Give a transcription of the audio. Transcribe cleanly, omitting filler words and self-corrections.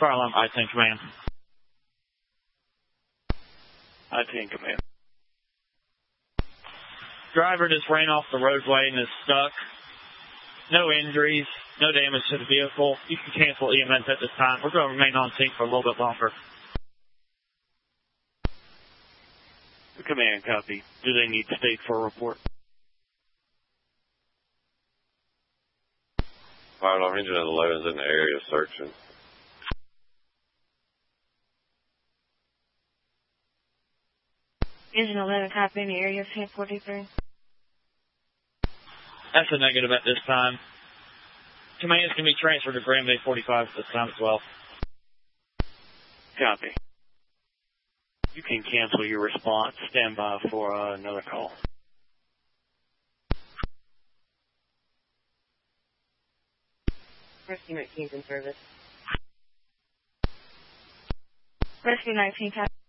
Fire alarm, I-10 command. I-10 command. Driver just ran off the roadway and is stuck. No injuries, no damage to the vehicle. You can cancel EMS at this time. We're going to remain on scene for a little bit longer. Command, copy. Do they need to state for a report? Fire alarm, engine 11 is in the area searching. Engine 11, copy in the area of 1043. That's a negative at this time. Commands can be transferred to Grand Bay 45 at this time as well. Copy. You can cancel your response. Stand by for another call. Rescue 19's in service. Rescue 19, copy.